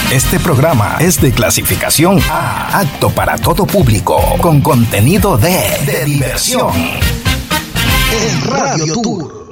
Este programa es de clasificación A, apto para todo público, con contenido de diversión. El Radio Tour.